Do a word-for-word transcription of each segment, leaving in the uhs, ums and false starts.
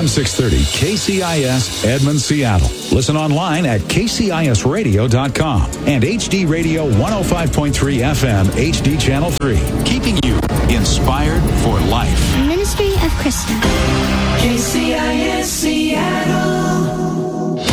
M six thirty K C I S Edmond, Seattle. Listen online at k c i s radio dot com and H D Radio one oh five point three F M H D Channel three. Keeping you inspired for life. Ministry of Krista. K C I S Seattle.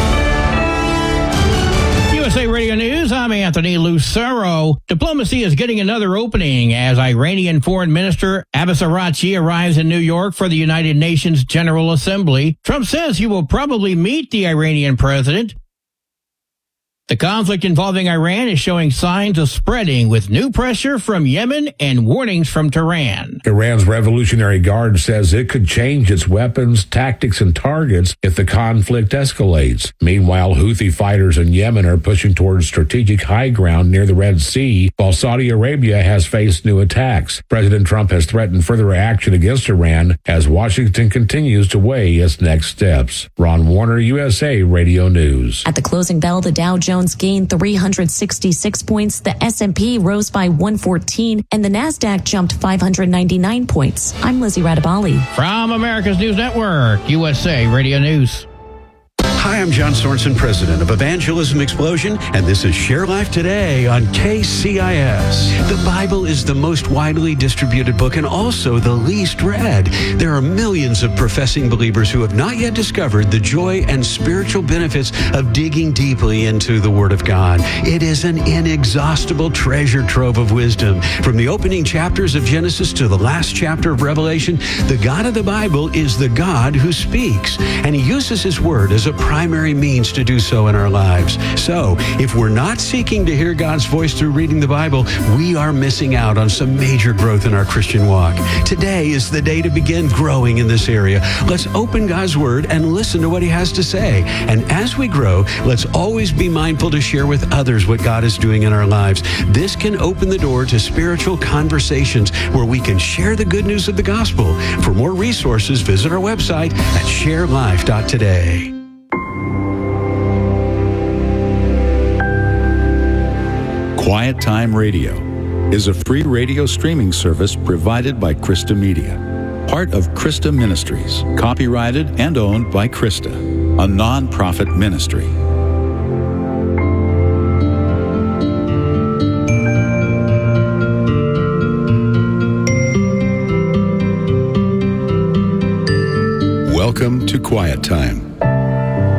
U S A Radio News, I'm Anthony Lucero. Diplomacy is getting another opening as Iranian Foreign Minister Abbas Araghchi arrives in New York for the United Nations General Assembly. Trump says he will probably meet the Iranian president. The conflict involving Iran is showing signs of spreading with new pressure from Yemen and warnings from Tehran. Iran's Revolutionary Guard says it could change its weapons, tactics, and targets if the conflict escalates. Meanwhile, Houthi fighters in Yemen are pushing towards strategic high ground near the Red Sea, while Saudi Arabia has faced new attacks. President Trump has threatened further action against Iran as Washington continues to weigh its next steps. Ron Warner, U S A Radio News. At the closing bell, the Dow Jones gained three hundred sixty-six points, the S and P rose by one fourteen, and the NASDAQ jumped five hundred ninety-nine points. I'm Lizzie Radabali. From America's News Network, U S A Radio News. Hi, I'm John Sorensen, president of Evangelism Explosion, and this is Share Life Today on K C I S. The Bible is the most widely distributed book and also the least read. There are millions of professing believers who have not yet discovered the joy and spiritual benefits of digging deeply into the Word of God. It is an inexhaustible treasure trove of wisdom. From the opening chapters of Genesis to the last chapter of Revelation, the God of the Bible is the God who speaks, and He uses His Word as a primary means to do so in our lives. So, if we're not seeking to hear God's voice through reading the Bible, we are missing out on some major growth in our Christian walk. Today is the day to begin growing in this area. Let's open God's Word and listen to what He has to say. And as we grow, let's always be mindful to share with others what God is doing in our lives. This can open the door to spiritual conversations where we can share the good news of the gospel. For more resources, visit our website at share life dot today. Quiet Time Radio is a free radio streaming service provided by Krista Media, part of Krista Ministries, copyrighted and owned by Krista, a non-profit ministry. Welcome to Quiet Time.